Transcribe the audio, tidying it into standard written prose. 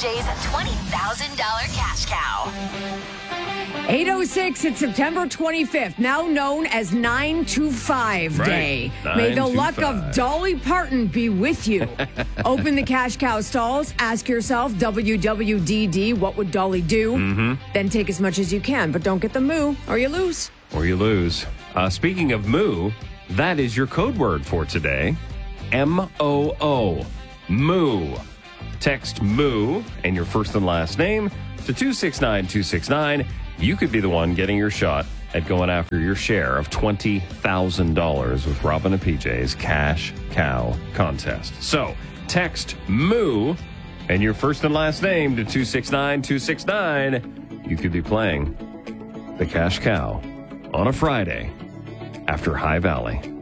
PJ's $20,000 cash cow. 8:06, it's September 25th, now known as 925 Day. May the luck of Dolly Parton be with you. Open the cash cow stalls, ask yourself, WWDD, what would Dolly do? Then take as much as you can, but don't get the moo, or you lose. Or you lose. Speaking of moo, that is your code word for today. MOO. Moo. Text moo and your first and last name to 269-269. You could be the one getting your shot at going after your share of $20,000 with Robin and PJ's Cash Cow contest. So, text moo and your first and last name to 269-269. You could be playing the Cash Cow on a Friday after High Valley.